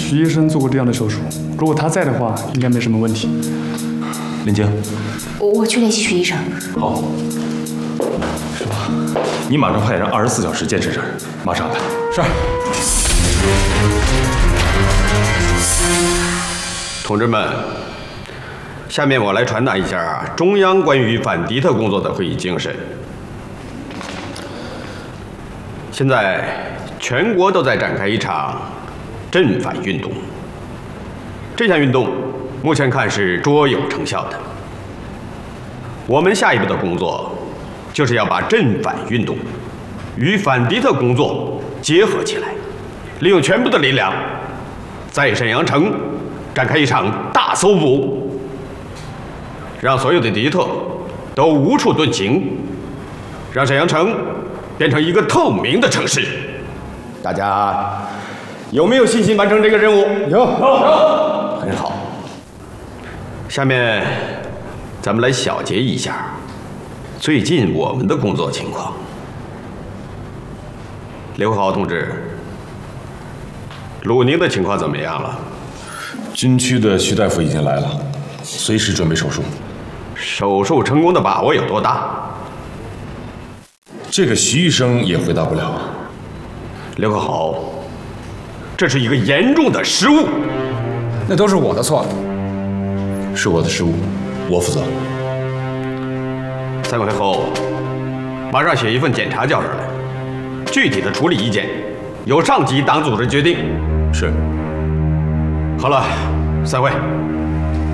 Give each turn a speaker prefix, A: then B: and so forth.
A: 徐医生做过这样的手术，如果他在的话，应该没什么问题。
B: 林晶，
C: 我去联系徐医生。
B: 好。师傅，你马上派人24小时监视这儿，马上安排。
D: 是。
E: 同志们，下面我来传达一下中央关于反敌特工作的会议精神。现在全国都在展开一场镇反运动，这项运动目前看是卓有成效的。我们下一步的工作就是要把镇反运动与反敌特工作结合起来，利用全部的力量，在沈阳城展开一场大搜捕，让所有的敌特都无处遁形，让沈阳城变成一个透明的城市。大家有没有信心完成这个任务？有。很好。下面咱们来小结一下最近我们的工作情况。刘豪同志，鲁宁的情况怎么样了？
D: 军区的徐大夫已经来了，随时准备手术。
E: 手术成功的把握有多大？
D: 这个徐医生也回答不了。
E: 刘克豪，这是一个严重的失误。
F: 那都是我的错，
D: 是我的失误，我负责。
E: 散会后，马上写一份检查交上来，具体的处理意见由上级党组织决定。
D: 是。
E: 好了，散会。